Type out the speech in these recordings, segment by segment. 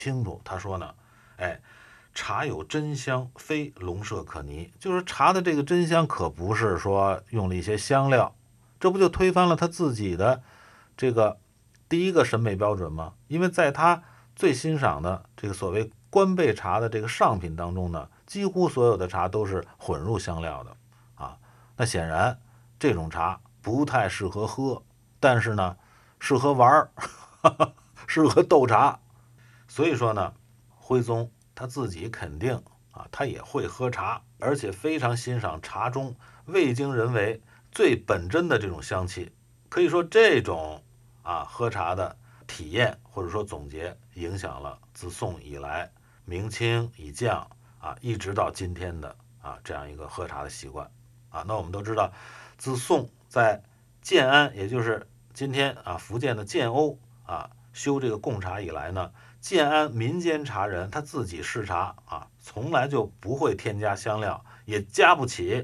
清楚。他说呢，哎，茶有真香，非龙麝可泥。就是茶的这个真香，可不是说用了一些香料，这不就推翻了他自己的这个第一个审美标准吗？因为在他最欣赏的这个所谓官贝茶的这个上品当中呢，几乎所有的茶都是混入香料的啊。那显然这种茶不太适合喝，但是呢，适合玩儿，适合斗茶。所以说呢，徽宗他自己肯定他也会喝茶，而且非常欣赏茶中未经人为最本真的这种香气。可以说这种喝茶的体验或者说总结，影响了自宋以来明清以降一直到今天的这样一个喝茶的习惯那我们都知道，自宋在建安，也就是今天福建的建瓯修这个贡茶以来呢，建安民间茶人他自己试茶从来就不会添加香料，也加不起。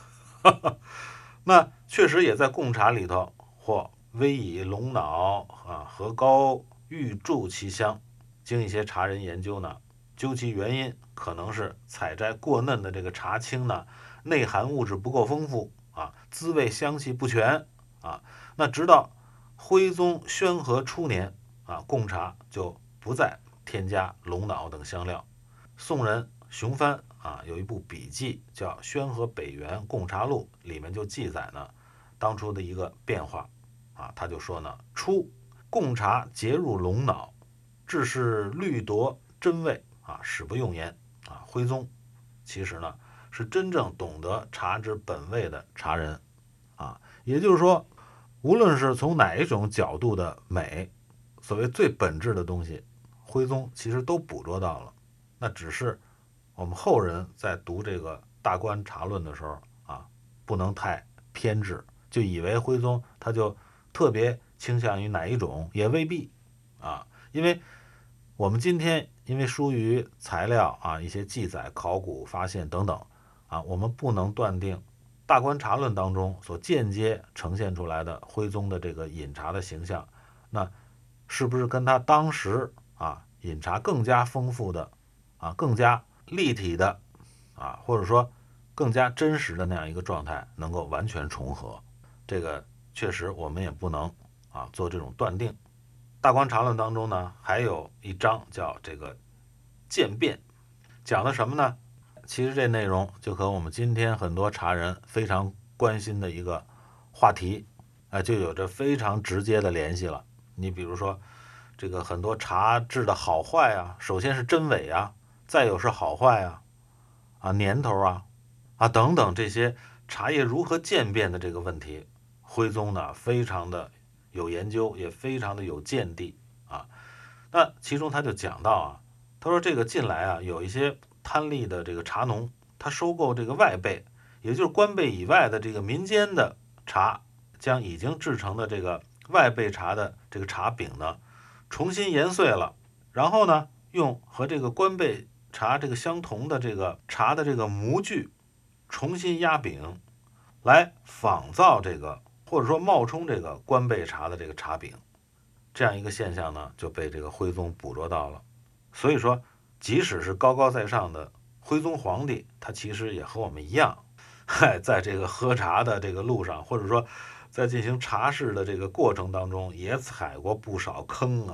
那确实也在贡茶里头或微以龙脑和膏欲助其香。经一些茶人研究呢，究其原因，可能是采摘过嫩的这个茶青呢，内含物质不够丰富滋味香气不全那直到徽宗宣和初年贡茶就不再添加龙脑等香料。宋人熊帆有一部笔记叫《宣和北元贡茶录》，里面就记载呢当初的一个变化他就说呢，初贡茶结入龙脑，致是虑夺真味使不用言徽宗其实呢是真正懂得茶之本味的茶人也就是说，无论是从哪一种角度的美，所谓最本质的东西，徽宗其实都捕捉到了。那只是我们后人在读这个大观茶论的时候不能太偏执，就以为徽宗他就特别倾向于哪一种，也未必因为我们今天因为疏于材料一些记载、考古发现等等我们不能断定大观茶论当中所间接呈现出来的徽宗的这个饮茶的形象，那是不是跟他当时饮茶更加丰富的更加立体的或者说更加真实的那样一个状态能够完全重合？这个确实我们也不能做这种断定。大观茶论当中呢，还有一章叫这个渐变，讲的什么呢？其实这内容就和我们今天很多茶人非常关心的一个话题就有着非常直接的联系了。你比如说这个很多茶质的好坏首先是真伪再有是好坏年头等等这些茶叶如何渐变的这个问题，徽宗呢非常的有研究，也非常的有见地那其中他就讲到他说这个近来有一些贪利的这个茶农，他收购这个外贝，也就是官贝以外的这个民间的茶，将已经制成的这个外贝茶的这个茶饼呢，重新研碎了，然后呢，用和这个官贝茶这个相同的这个茶的这个模具重新压饼，来仿造这个或者说冒充这个官贝茶的这个茶饼。这样一个现象呢，就被这个徽宗捕捉到了。所以说，即使是高高在上的徽宗皇帝，他其实也和我们一样，在这个喝茶的这个路上，或者说在进行茶事的这个过程当中，也踩过不少坑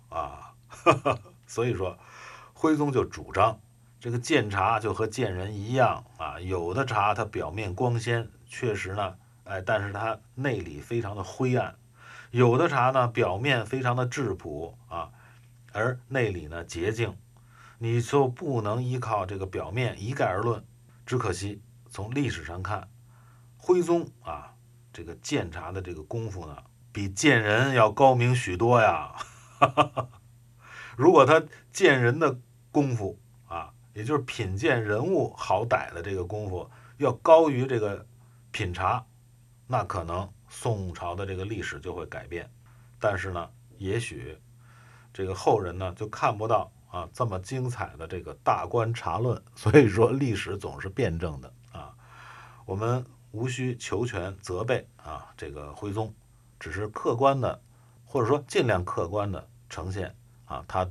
所以说，徽宗就主张这个见茶就和见人一样有的茶它表面光鲜，确实呢，但是它内里非常的灰暗；有的茶呢，表面非常的质朴而内里呢洁净，你就不能依靠这个表面一概而论。只可惜从历史上看，徽宗这个鉴茶的这个功夫呢，比鉴人要高明许多呀。如果他鉴人的功夫也就是品鉴人物好歹的这个功夫要高于这个品茶，那可能宋朝的这个历史就会改变。但是呢，也许这个后人呢就看不到这么精彩的这个大观茶论，所以说历史总是辩证的我们无需求全责备这个徽宗，只是客观的或者说尽量客观的呈现他对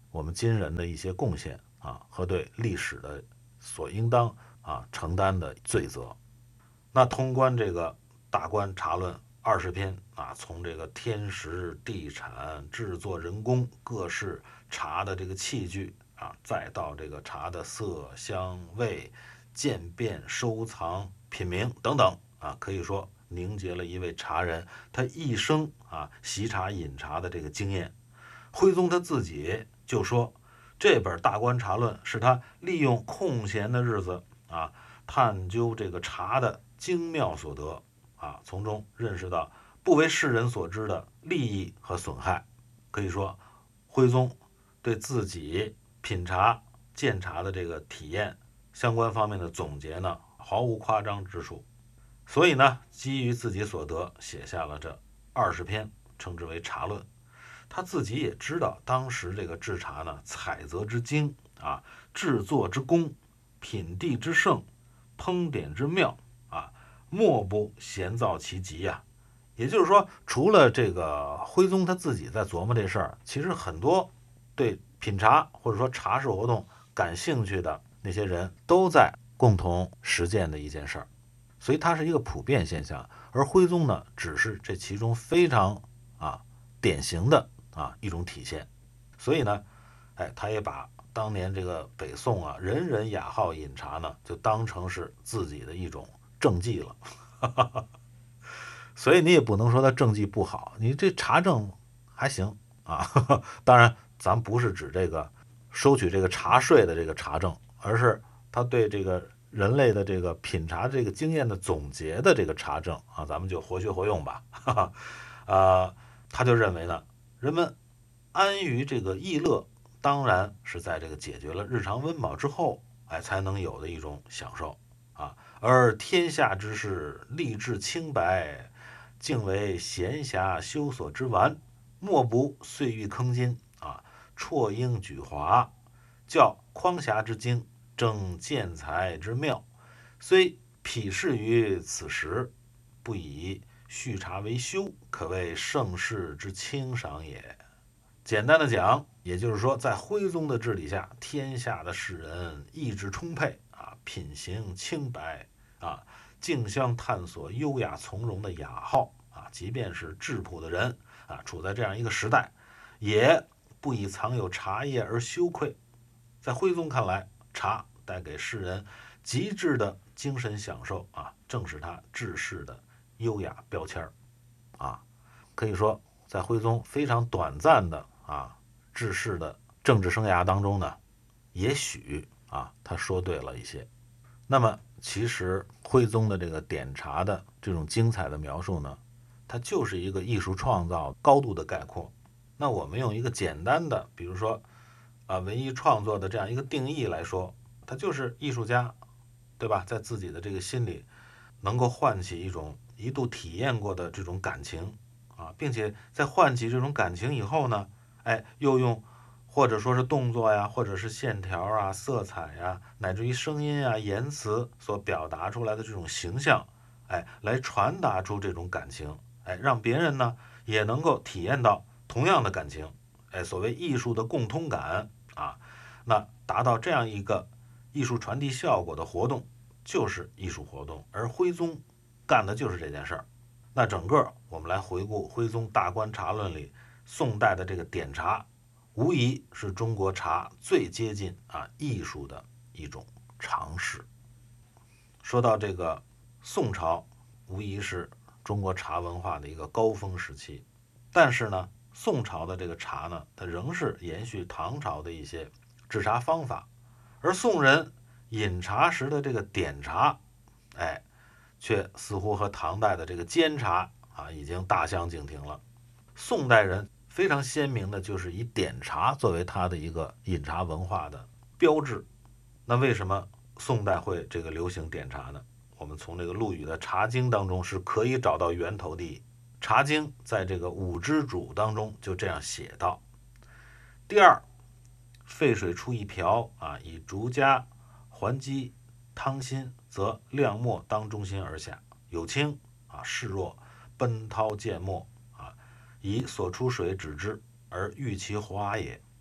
我们今人的一些贡献啊，和对历史的所应当承担的罪责。那通关这个大观茶论20篇啊，从这个天时地产、制作人工、各式茶的这个器具啊，再到这个茶的色香味、渐变、收藏、品茗等等啊，可以说凝结了一位茶人他一生习茶饮茶的这个经验。徽宗他自己就说，这本《大观茶论》是他利用空闲的日子探究这个茶的精妙所得从中认识到不为世人所知的利益和损害。可以说，徽宗对自己品茶、鉴茶的这个体验相关方面的总结呢，毫无夸张之处。所以呢，基于自己所得，写下了这20篇，称之为茶论。他自己也知道，当时这个制茶呢，采择之精制作之功、品地之盛、烹点之妙莫不闲造其极呀。也就是说，除了这个徽宗他自己在琢磨这事儿，其实很多对品茶或者说茶事活动感兴趣的那些人都在共同实践的一件事儿，所以它是一个普遍现象。而徽宗呢，只是这其中非常典型的一种体现。所以呢，他也把当年这个北宋人人雅好饮茶呢，就当成是自己的一种政绩了。所以你也不能说他政绩不好，你这茶政还行当然，咱不是指这个收取这个茶税的这个茶政，而是他对这个人类的这个品茶这个经验的总结的这个茶政咱们就活学活用吧。他就认为呢，人们安于这个逸乐，当然是在这个解决了日常温饱之后，才能有的一种享受而天下之事，立志清白，竟为闲暇修所之玩，莫不岁月铿金绰英举华，较匡遐之精，正见才之妙，虽鄙视于此时，不以续茶为休，可谓盛世之清赏也。简单的讲，也就是说，在徽宗的治理下，天下的士人意志充沛品行清白竞相探索优雅从容的雅好即便是质朴的人处在这样一个时代，也不以藏有茶叶而羞愧。在徽宗看来，茶带给世人极致的精神享受正是他治世的优雅标签可以说，在徽宗非常短暂的治世的政治生涯当中呢，也许他说对了一些。那么其实徽宗的这个点茶的这种精彩的描述呢，它就是一个艺术创造高度的概括。那我们用一个简单的，比如说文艺创作的这样一个定义来说，它就是艺术家，对吧？在自己的这个心里，能够唤起一种一度体验过的这种感情并且在唤起这种感情以后呢，又用或者说是动作呀，或者是线条色彩呀，乃至于声音言辞所表达出来的这种形象，来传达出这种感情，让别人呢也能够体验到同样的感情，所谓艺术的共通感那达到这样一个艺术传递效果的活动，就是艺术活动。而徽宗干的就是这件事儿。那整个我们来回顾徽宗大观茶论里宋代的这个点茶，无疑是中国茶最接近艺术的一种尝试。说到这个宋朝，无疑是中国茶文化的一个高峰时期，但是呢，宋朝的这个茶呢，它仍是延续唐朝的一些制茶方法，而宋人饮茶时的这个点茶，却似乎和唐代的这个煎茶已经大相径庭了。宋代人非常鲜明的就是以点茶作为他的一个饮茶文化的标志。那为什么宋代会这个流行点茶呢？我们从这个陆羽的《茶经》当中是可以找到源头的。《茶经》在这个五之主当中就这样写道：第二，沸水出一瓢以竹夹还击汤心，则亮末当中心而下，有清势若奔涛溅末以所出水止之，而遇其滑也。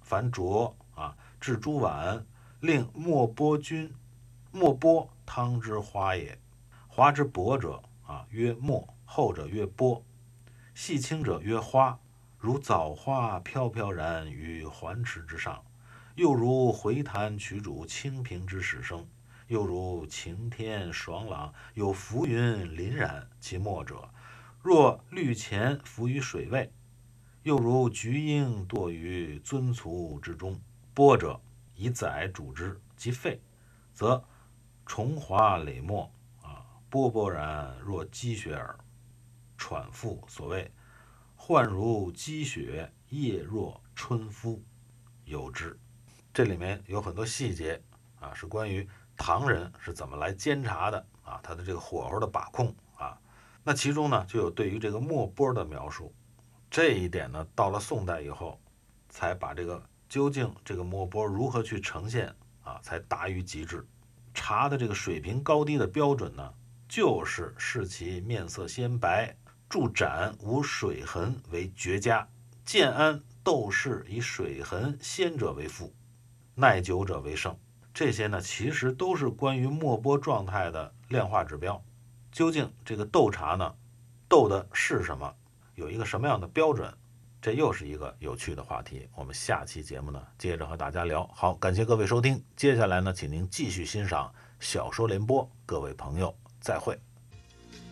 凡浊置诸碗，令莫剥汤之花也。花之薄者曰沫，厚者曰波，细轻者曰花。如枣花飘飘然于环池之上，又如回潭取主清平之始生，又如晴天爽朗，有浮云凛然，其末者若绿钱浮于水位，又如菊英堕于樽促之中。波者以载主之，其沸则重华累沫波波然若积雪耳。喘复所谓幻如积雪，叶若春肤，有之。这里面有很多细节是关于唐人是怎么来监察的他的这个火候的把控那其中呢就有对于这个墨波的描述。这一点呢到了宋代以后，才把这个究竟这个墨波如何去呈现才达于极致。茶的这个水平高低的标准呢，就是视其面色鲜白，注盏无水痕为绝佳，建安斗士以水痕鲜者为副，耐久者为胜。这些呢其实都是关于墨波状态的量化指标。究竟这个斗茶呢，斗的是什么，有一个什么样的标准，这又是一个有趣的话题。我们下期节目呢接着和大家聊。好，感谢各位收听，接下来呢请您继续欣赏小说联播，各位朋友再会。